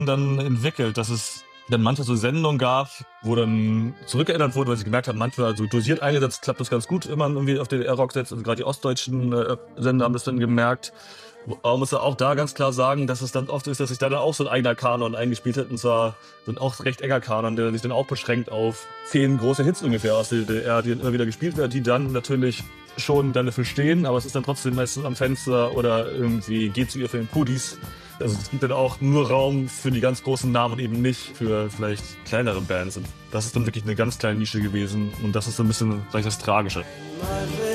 dann entwickelt, dass es dann manchmal so Sendungen gab, wo dann zurückerinnert wurde, weil sie gemerkt haben, manchmal so dosiert eingesetzt, klappt das ganz gut, wenn man irgendwie auf den R-Rock setzt. Also gerade die ostdeutschen Sender haben das dann gemerkt. Aber man muss ja auch da ganz klar sagen, dass es dann oft ist, dass sich da dann auch so ein eigener Kanon eingespielt hat. Und zwar so ein auch recht enger Kanon, der sich dann auch beschränkt auf 10 große Hits ungefähr aus der DDR, die dann immer wieder gespielt werden, die dann natürlich schon dann dafür stehen, aber es ist dann trotzdem meistens am Fenster oder irgendwie geht zu ihr für den Pudis. Also es gibt dann auch nur Raum für die ganz großen Namen und eben nicht für vielleicht kleinere Bands. Und das ist dann wirklich eine ganz kleine Nische gewesen und das ist so ein bisschen vielleicht das Tragische.